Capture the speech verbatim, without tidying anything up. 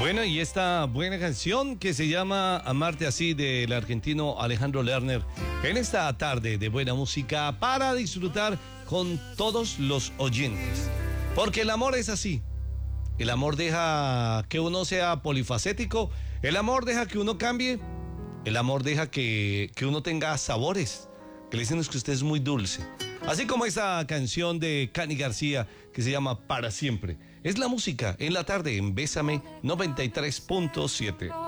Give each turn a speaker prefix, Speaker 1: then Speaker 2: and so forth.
Speaker 1: Bueno, y esta buena canción que se llama Amarte Así del argentino Alejandro Lerner, en esta tarde de buena música para disfrutar con todos los oyentes. Porque el amor es así. El amor deja que uno sea polifacético, el amor deja que uno cambie, el amor deja que, que uno tenga sabores, que le dicen que usted es muy dulce. Así como esa canción de Cani García que se llama Para Siempre. Es la música en la tarde en Bésame noventa y tres punto siete.